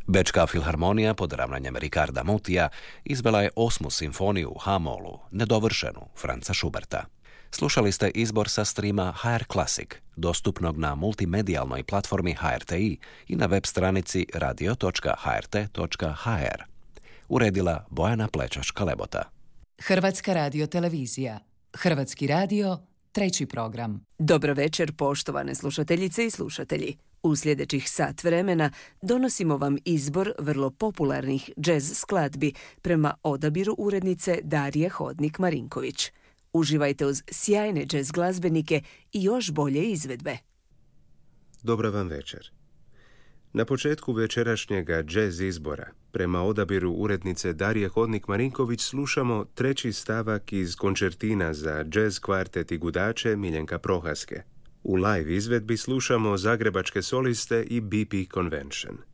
Bečka filharmonija pod ravnanjem Ricarda Mutija izvela je 8. simfoniju u H-molu, nedovršenu, Franza Schuberta. Slušali ste izbor sa streama HR Classic, dostupnog na multimedijalnoj platformi HRTi i na web stranici radio.hrt.hr. Uredila Bojana Plečaš-Kalebota. Hrvatska radiotelevizija. Hrvatski radio, 3. program. Dobro večer, poštovane slušateljice i slušatelji. U sljedećih sat vremena donosimo vam izbor vrlo popularnih džez skladbi prema odabiru urednice Darije Hodnik-Marinković. Uživajte uz sjajne džez glazbenike i još bolje izvedbe. Dobra vam večer. Na početku večerašnjega džez izbora, prema odabiru urednice Darije Hodnik-Marinković, slušamo 3. stavak iz končertina za džez kvartet i gudače Miljenka Prohaske. U live izvedbi slušamo zagrebačke soliste i BP Convention.